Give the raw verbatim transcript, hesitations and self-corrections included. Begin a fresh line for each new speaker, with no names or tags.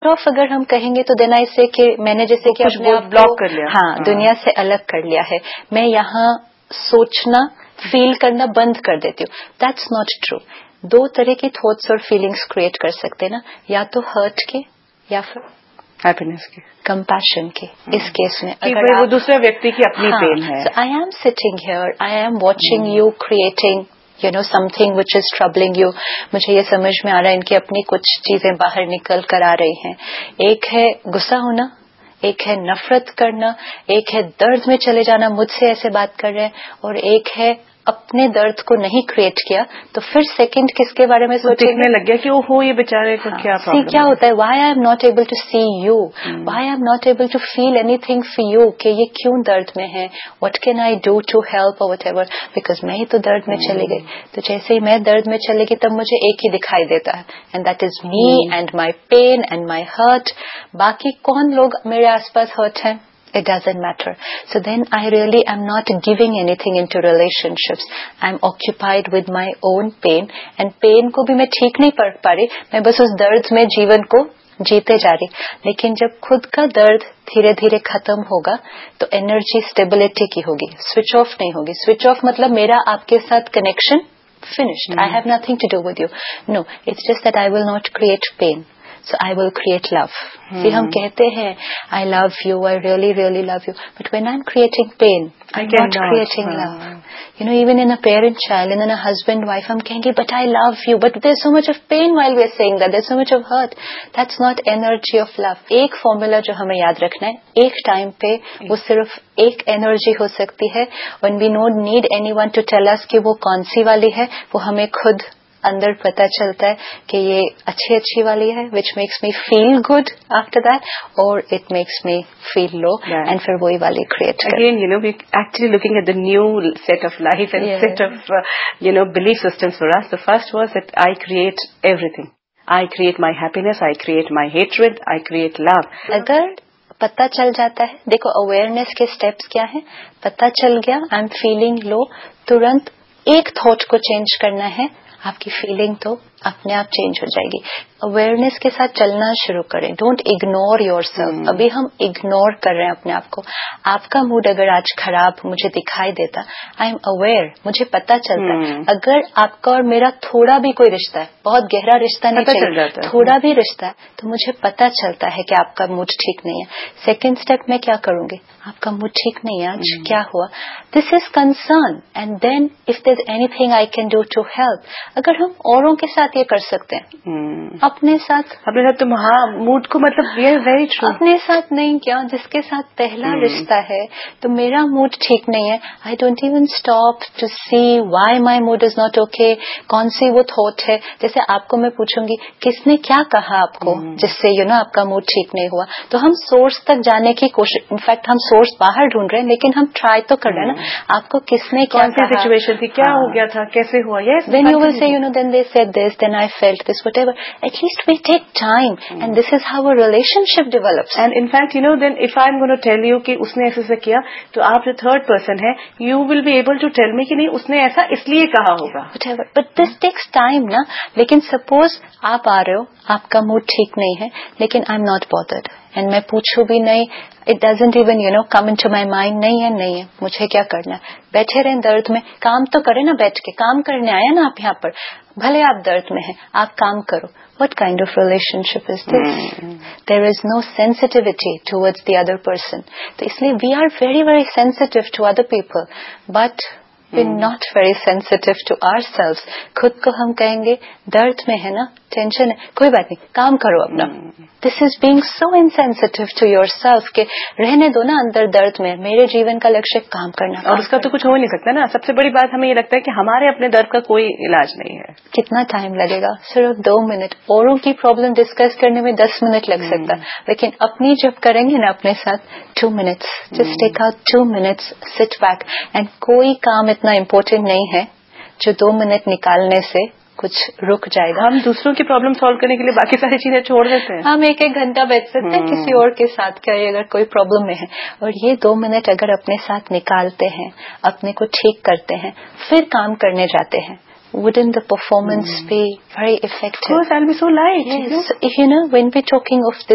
Of अगर हम कहेंगे तो देन आई से कि मैंने जैसे कि अपने आप
ब्लॉक कर लिया,
हाँ दुनिया से अलग कर लिया है, मैं यहाँ सोचना फील करना बंद कर देती हूँ. That's not true. दो तरह की थॉट्स और फीलिंग्स क्रिएट कर सकते हैं ना, या तो हर्ट के या फिर
हैप्पीनेस के,
कंपैशन के. इस केस में
अगर वो दूसरे व्यक्ति की अपनी पेन है.
I am sitting here, I am watching you creating you know something which is troubling you. मुझे ये समझ में आ रहा है इनकी अपनी कुछ चीजें बाहर निकल कर आ रही हैं. एक है गुस्सा होना, एक है नफरत करना, एक है दर्द में चले जाना, मुझसे ऐसे बात कर रहे हैं, और एक है अपने दर्द को नहीं क्रिएट किया तो फिर सेकंड किसके बारे में सोचने
लग गया कि वो हो ये बेचारे को क्या
सी क्या होता है. Why I am not able to C you, why I am not able to feel anything for you, कि ये क्यों दर्द में है, what can I do to help और व्हाटएवर, बिकॉज मैं ही तो दर्द में चली गई. तो जैसे ही मैं दर्द में चली गई तब मुझे एक ही दिखाई देता है, and that is me and my pen and my hurt. बाकी कौन लोग मेरे आसपास हर्ट हैं, it doesn't matter. So then I really am not giving anything into relationships. I'm occupied with my own pain, and pain को भी मैं ठीक नहीं पढ़ पा रही, मैं बस उस दर्द में जीवन को जीते जा रही. लेकिन जब खुद का दर्द धीरे धीरे खत्म होगा तो एनर्जी स्टेबिलिटी की होगी, स्विच ऑफ नहीं होगी. स्विच ऑफ मतलब मेरा आपके साथ connection finished. Mm. I have nothing to do with you. No, it's just that I will not create pain. So I will create love. Hmm. See, हम कहते हैं, I love you, I really, really love you. But when I'm creating pain, I'm not creating uh, love. You know, even in a parent-child, and in a husband-wife, हम कहेंगे, but I love you. But there's so much of pain while we're saying that. There's so much of hurt. That's not energy of love. एक formula जो हमें याद रखना है, एक time पे वो सिर्फ एक energy हो सकती है. When we don't need anyone to tell us कि वो कौन सी वाली है, वो हमें खुद अंदर पता चलता है कि ये अच्छी अच्छी वाली है, which makes me feel good after that, or it makes me feel low, yeah. and फिर वही वाली create कर.
Again, you know, we're actually looking at the new set of life and yeah. set of, uh, you know, belief systems for us. The first was that I create everything. I create my happiness, I create my hatred, I create love.
अगर पता चल जाता है, देखो awareness के steps क्या है, पता चल गया आई एम फीलिंग लो, तुरंत एक थॉट को चेंज करना है, आपकी फीलिंग तो अपने आप चेंज हो जाएगी. अवेयरनेस के साथ चलना शुरू करें. Don't ignore your self. अभी हम इग्नोर कर रहे हैं अपने आप को. आपका मूड अगर आज खराब मुझे दिखाई देता, आई एम अवेयर, मुझे पता चलता है. hmm. अगर आपका और मेरा थोड़ा भी कोई रिश्ता है, बहुत गहरा रिश्ता नहीं चाहिए, थोड़ा भी रिश्ता है, तो मुझे पता चलता है कि आपका मूड ठीक नहीं है. सेकेंड स्टेप में क्या करूंगी, आपका मूड ठीक नहीं है आज, hmm. क्या हुआ, this is concern, and then if there is anything I can do to help. अगर हम औरों के साथ ये कर सकते हैं, hmm. अपने साथ
अपने साथ तो हाँ मूड को मतलब ये वेरी ट्रू,
अपने साथ नहीं क्या, जिसके साथ पहला hmm. रिश्ता है, तो मेरा मूड ठीक नहीं है, I don't even stop to C why my mood is not okay, कौन सी वो थॉट है. जैसे आपको मैं पूछूंगी किसने क्या कहा आपको hmm. जिससे यू नो आपका मूड ठीक नहीं हुआ, तो हम सोर्स तक जाने की कोशिश, इनफैक्ट हम सोर्स बाहर ढूंढ रहे हैं, लेकिन हम ट्राई तो कर रहे हैं ना, आपको किसने क्या कहा,
सिचुएशन थी, क्या हो गया था, कैसे हुआ. Yes,
then you will say you know then they said this, then I felt this, whatever. At least we take time, hmm. and this is how a relationship develops.
And in fact, you know, then if I'm going to tell you कि उसने ऐसे ऐसे किया, तो आप जो third person है, you will be able to tell me कि नहीं उसने ऐसा इसलिए कहा होगा.
Whatever. But this takes time, ना. लेकिन suppose आप आ रहे हो, आपका मूड ठीक नहीं है, लेकिन I'm not bothered, and मैं पूछूं भी नहीं, it doesn't even you know come into my mind, नहीं है नहीं है, मुझे क्या करना है, बैठे रहें दर्द में, काम तो करें ना, बैठ के काम करने आया ना आप यहाँ पर, भले आप दर्द में हैं, आप काम करो. What kind of relationship is this? Mm. There is no sensitivity towards the other person. तो इसलिए we are very very sensitive to other people, but we're mm. not very sensitive to ourselves. खुद को हम कहेंगे दर्द में है ना, टेंशन है, कोई बात नहीं, काम करो अपना. mm. This is being so insensitive to yourself कि रहने दो ना अंदर दर्द में, मेरे जीवन का लक्ष्य काम करना.
और उसका तो कुछ हो नहीं सकता ना. सबसे बड़ी बात हमें ये लगता है कि हमारे अपने दर्द का कोई इलाज नहीं है.
कितना टाइम लगेगा, सिर्फ दो मिनट. औरों की प्रॉब्लम डिस्कस करने में दस मिनट लग सकता है, लेकिन अपनी जब करेंगे ना अपने साथ, two minutes, just take out two minutes, sit back. And कोई काम इतना इम्पोर्टेंट नहीं है जो दो मिनट निकालने से कुछ रुक जाएगा.
हम दूसरों की प्रॉब्लम सॉल्व करने के लिए बाकी सारी चीजें छोड़ देते हैं.
हम एक एक घंटा बैठ सकते हैं किसी और के साथ, क्या अगर कोई प्रॉब्लम में है, और ये दो मिनट अगर अपने साथ निकालते हैं, अपने को ठीक करते हैं, फिर काम करने जाते हैं, wouldn't the performance mm. be very effective?
Of course, I'll be so light.
Yes, you know, you know when we're talking of this